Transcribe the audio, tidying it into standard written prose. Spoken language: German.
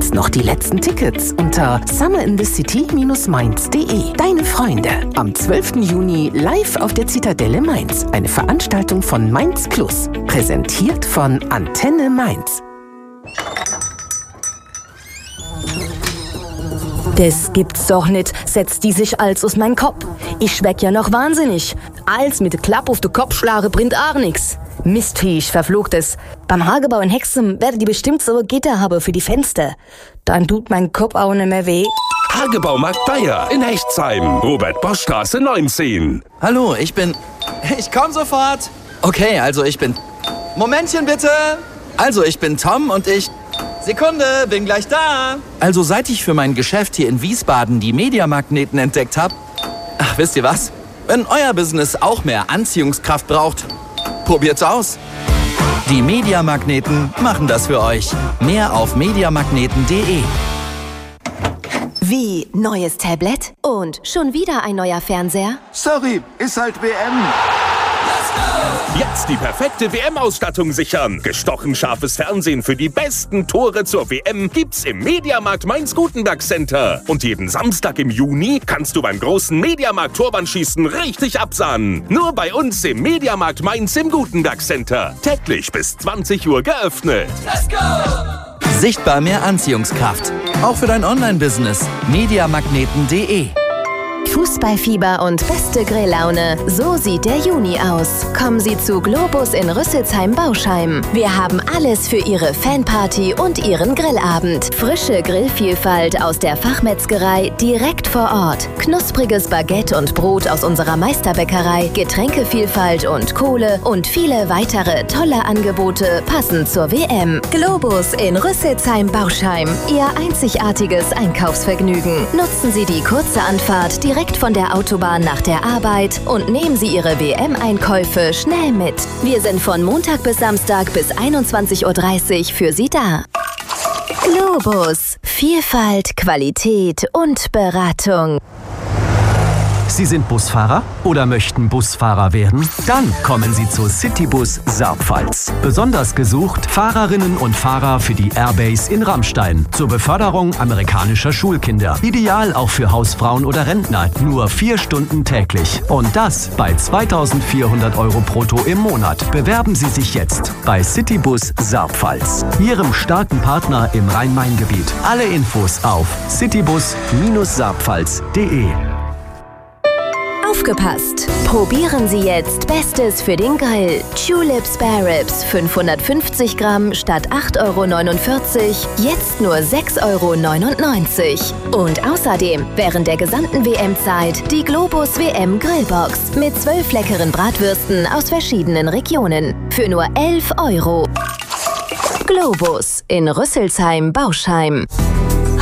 Jetzt noch die letzten Tickets unter summerinthecity-mainz.de. Deine Freunde. Am 12. Juni live auf der Zitadelle Mainz. Eine Veranstaltung von Mainz Plus. Präsentiert von Antenne Mainz. Das gibt's doch nicht, setzt die sich als aus mein Kopf. Ich schweck ja noch wahnsinnig. Als mit der Klappe auf den Kopf schlage, bringt auch nix. Mistviech, verfluchtes. Beim Hagebau in Hexen werde die bestimmt so Gitter haben für die Fenster. Dann tut mein Kopf auch nicht mehr weh. Hagebaumarkt Bayer in Hechtsheim, Robert-Bosch-Straße 19. Hallo, ich komm sofort. Okay, Momentchen bitte. Ich bin Tom und Sekunde, bin gleich da. Also seit ich für mein Geschäft hier in Wiesbaden die Mediamagneten entdeckt habe, wisst ihr was? Wenn euer Business auch mehr Anziehungskraft braucht, probiert's aus. Die Mediamagneten machen das für euch. Mehr auf mediamagneten.de. Wie, neues Tablet? Und schon wieder ein neuer Fernseher? Sorry, ist halt WM. Jetzt die perfekte WM-Ausstattung sichern. Gestochen scharfes Fernsehen für die besten Tore zur WM gibt's im Mediamarkt Mainz-Gutenberg Center. Und jeden Samstag im Juni kannst du beim großen Mediamarkt-Torwandschießen richtig absahnen. Nur bei uns im Mediamarkt Mainz im Gutenberg Center. Täglich bis 20 Uhr geöffnet. Let's go! Sichtbar mehr Anziehungskraft. Auch für dein Online-Business. mediamagneten.de. Fußballfieber und beste Grilllaune. So sieht der Juni aus. Kommen Sie zu Globus in Rüsselsheim-Bauschheim. Wir haben alles für Ihre Fanparty und Ihren Grillabend. Frische Grillvielfalt aus der Fachmetzgerei direkt vor Ort. Knuspriges Baguette und Brot aus unserer Meisterbäckerei. Getränkevielfalt und Kohle und viele weitere tolle Angebote passend zur WM. Globus in Rüsselsheim-Bauschheim. Ihr einzigartiges Einkaufsvergnügen. Nutzen Sie die kurze Anfahrt direkt von der Autobahn nach der Arbeit und nehmen Sie Ihre WM-Einkäufe schnell mit. Wir sind von Montag bis Samstag bis 21:30 Uhr für Sie da. Globus. Vielfalt, Qualität und Beratung. Sie sind Busfahrer oder möchten Busfahrer werden? Dann kommen Sie zu Citybus Saarpfalz. Besonders gesucht Fahrerinnen und Fahrer für die Airbase in Rammstein zur Beförderung amerikanischer Schulkinder. Ideal auch für Hausfrauen oder Rentner. Nur 4 Stunden täglich. Und das bei 2.400 € brutto im Monat. Bewerben Sie sich jetzt bei Citybus Saarpfalz, Ihrem starken Partner im Rhein-Main-Gebiet. Alle Infos auf citybus-saarpfalz.de. Aufgepasst! Probieren Sie jetzt Bestes für den Grill. Tulip Spare Ribs 550 Gramm statt 8,49 €, jetzt nur 6,99 €. Und außerdem während der gesamten WM-Zeit die Globus WM Grillbox mit 12 leckeren Bratwürsten aus verschiedenen Regionen für nur 11 €. Globus in Rüsselsheim-Bauschheim.